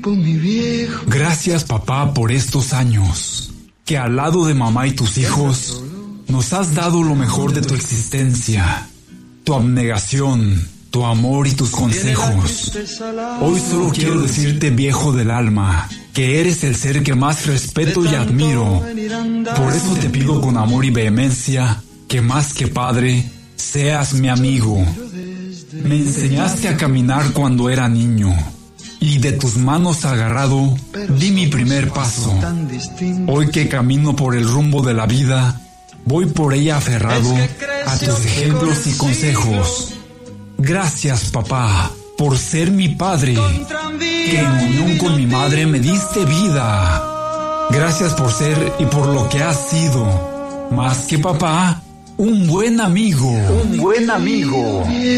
Gracias, papá, por estos años, que al lado de mamá y tus hijos nos has dado lo mejor de tu existencia, tu abnegación, tu amor y tus consejos. Hoy solo quiero decirte, viejo del alma, que eres el ser que más respeto y admiro. Por eso te pido con amor y vehemencia que más que padre, seas mi amigo. Me enseñaste a caminar cuando era niño, y de tus manos agarrado di mi primer paso. Hoy que camino por el rumbo de la vida, voy por ella aferrado a tus ejemplos y consejos. Gracias, papá, por ser mi padre, que en unión con mi madre me diste vida. Gracias por ser y por lo que has sido, más que papá, un buen amigo.